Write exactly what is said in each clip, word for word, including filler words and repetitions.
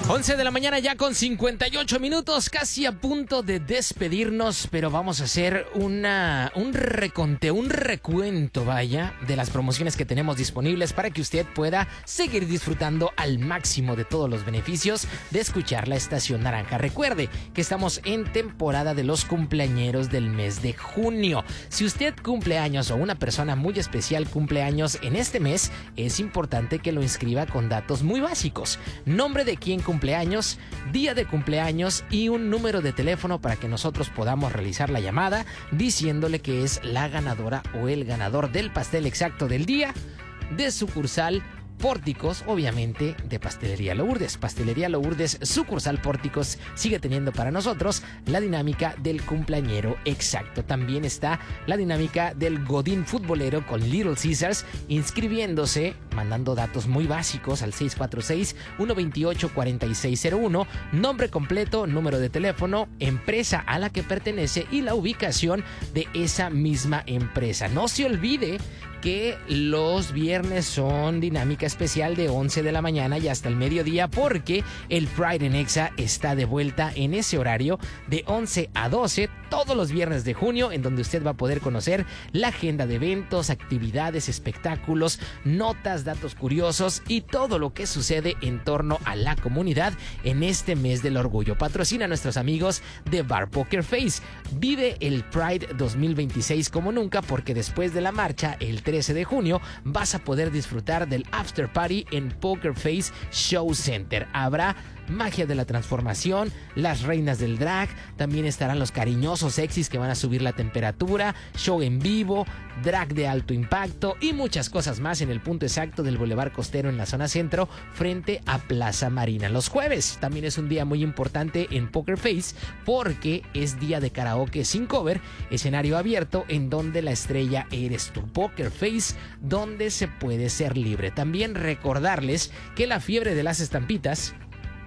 once de la mañana ya con cincuenta y ocho minutos, casi a punto de despedirnos, pero vamos a hacer una, un reconteo, un recuento, vaya, de las promociones que tenemos disponibles para que usted pueda seguir disfrutando al máximo de todos los beneficios de escuchar la Estación Naranja. Recuerde que estamos en temporada de los cumpleañeros del mes de junio. Si usted cumple años o una persona muy especial cumple años en este mes, es importante que lo inscriba con datos muy básicos: nombre de quien cumpleaños, día de cumpleaños y un número de teléfono para que nosotros podamos realizar la llamada diciéndole que es la ganadora o el ganador del pastel exacto del día de sucursal Pórticos, obviamente de Pastelería Lourdes. Pastelería Lourdes, sucursal Pórticos, sigue teniendo para nosotros la dinámica del cumpleañero exacto. También está la dinámica del Godín futbolero con Little Caesars, inscribiéndose, mandando datos muy básicos al seis cuatro seis, uno dos ocho, cuatro seis cero uno, nombre completo, número de teléfono, empresa a la que pertenece y la ubicación de esa misma empresa. No se olvide que los viernes son dinámica especial de once de la mañana y hasta el mediodía, porque el Pride en Exa está de vuelta en ese horario de once a doce todos los viernes de junio, en donde usted va a poder conocer la agenda de eventos, actividades, espectáculos, notas, datos curiosos y todo lo que sucede en torno a la comunidad en este mes del orgullo. Patrocina a nuestros amigos de Bar Poker Face. Vive el Pride dos mil veintiséis como nunca, porque después de la marcha el trece de junio vas a poder disfrutar del after party en Poker Face Show Center. Habrá magia de la transformación, las reinas del drag, también estarán los cariñosos sexys que van a subir la temperatura, show en vivo, drag de alto impacto y muchas cosas más en el punto exacto del Boulevard Costero en la zona centro, frente a Plaza Marina. Los jueves también es un día muy importante en Poker Face, porque es día de karaoke sin cover, escenario abierto en donde la estrella eres tú. Poker Face, donde se puede ser libre. También recordarles que la fiebre de las estampitas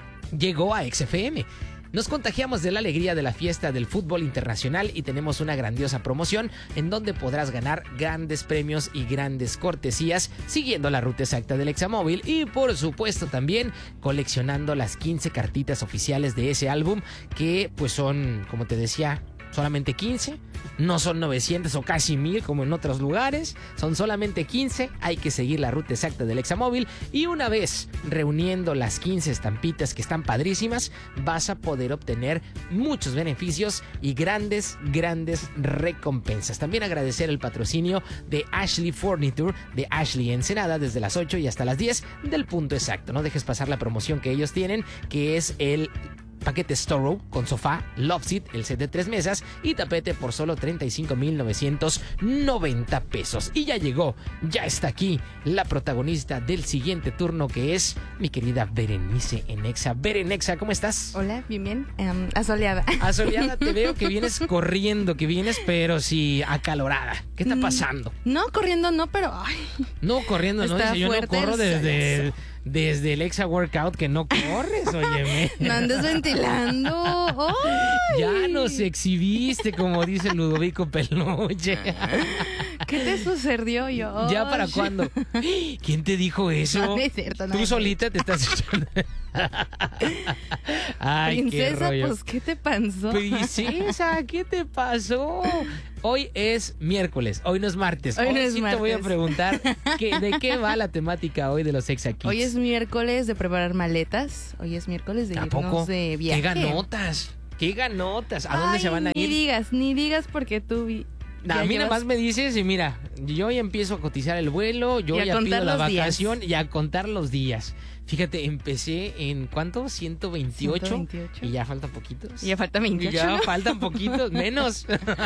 llegó a X F M. Nos contagiamos de la alegría de la fiesta del fútbol internacional y tenemos una grandiosa promoción en donde podrás ganar grandes premios y grandes cortesías siguiendo la ruta exacta del Examóvil y por supuesto también coleccionando las quince cartitas oficiales de ese álbum, que pues son, como te decía, solamente quince, no son novecientos o casi mil como en otros lugares, son solamente quince. Hay que seguir la ruta exacta del Examóvil y una vez reuniendo las quince estampitas, que están padrísimas, vas a poder obtener muchos beneficios y grandes, grandes recompensas. También agradecer el patrocinio de Ashley Furniture de Ashley Ensenada desde las ocho y hasta las diez del punto exacto. No dejes pasar la promoción que ellos tienen, que es el paquete Storrow con sofá, love seat, el set de tres mesas y tapete por solo treinta y cinco mil novecientos noventa pesos. Y ya llegó, ya está aquí la protagonista del siguiente turno, que es mi querida Berenice en Exa. Berenexa, ¿cómo estás? Hola, bien, bien. Um, asoleada. Asoleada, te veo que vienes corriendo, que vienes pero sí acalorada. ¿Qué está pasando? No, corriendo no, pero... Ay, no, corriendo no, dice, yo no corro desde... Desde el Exa Workout que no corres, óyeme. No andes ventilando. ¡Ay! Ya nos exhibiste, como dice Ludovico Peluche. ¿Qué te sucedió, yo? ¿Ya para cuándo? ¿Quién te dijo eso? No, no es cierto. No Tú es solita cierto. te estás echando. Ay, princesa, qué rollo. pues, ¿qué te pasó? Princesa, ¿qué te pasó? Hoy es miércoles, hoy no es martes. Hoy Hoy no es sí martes. te voy a preguntar que, de qué va la temática hoy de los Exa Kids. Hoy es miércoles de preparar maletas. Hoy es miércoles de ¿A irnos poco? de viaje. ¿Qué ganotas? ¿Qué ganotas? ¿A dónde Ay, se van a Ni ir? digas, ni digas porque tú... vi- Nah, ya a mí nada llevas- más me dices y mira, yo ya empiezo a cotizar el vuelo, yo Y a ya contar pido la los días. vacación y a contar los días. Fíjate, empecé en ¿cuánto? ciento veintiocho, ciento veintiocho. y ya faltan poquitos. Y ya falta veintiocho. Ya ¿no? faltan poquitos, menos.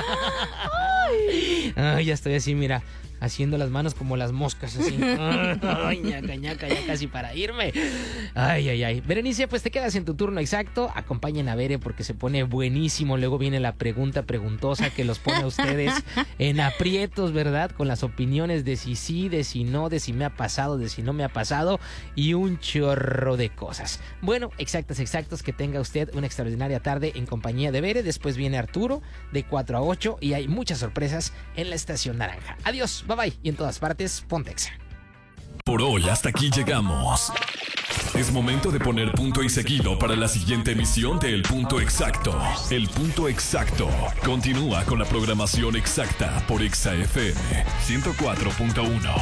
Ay, ya estoy así, mira, haciendo las manos como las moscas, así. Ay, ñaca, ñaca, ya casi para irme. Ay, ay, ay. Berenice, pues te quedas en tu turno exacto. Acompañen a Bere porque se pone buenísimo. Luego viene la pregunta preguntosa que los pone a ustedes en aprietos, ¿verdad? Con las opiniones de si sí, de si no, de si me ha pasado, de si no me ha pasado y un chorro de cosas. Bueno, exactas, exactos, que tenga usted una extraordinaria tarde en compañía de Bere. Después viene Arturo de cuatro a ocho y hay muchas sorpresas en la Estación Naranja. Adiós, bye bye y en todas partes, ponte Exa. Por hoy hasta aquí llegamos. Es momento de poner punto y seguido para la siguiente emisión de El Punto Exacto. El Punto Exacto continúa con la programación exacta por Exa F M ciento cuatro punto uno.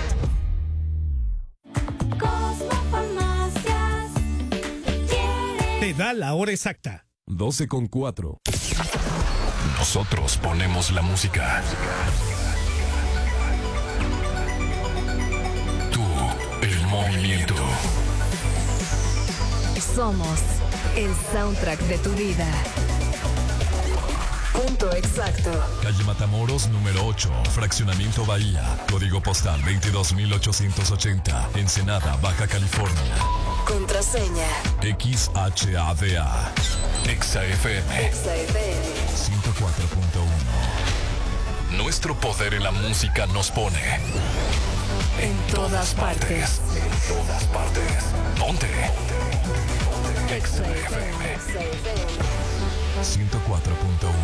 Te da la hora exacta. doce con cuatro. Nosotros ponemos la música. Tú, el movimiento. Somos el soundtrack de tu vida. Punto Exacto. Calle Matamoros, número ocho, Fraccionamiento Bahía. Código postal veintidós mil ochocientos ochenta. Ensenada, Baja California. Contraseña X H A D A. Exa F M Exa F M ciento cuatro punto uno. Nuestro poder en la música nos pone en todas partes. En todas partes. Ponte. Exa F M. Exa F M.